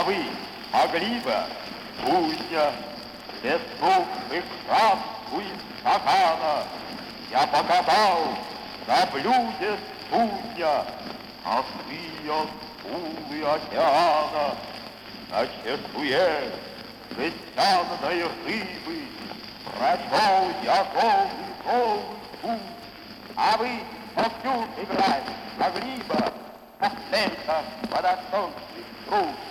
А вы могли бы, судья, без и краску из стакана я покатал на блюде судья косые скулы океана, на чешуе жестяной рыбы прочел я голый путь. А вы, Моксюр, играть могли бы, как центр водосточных труд.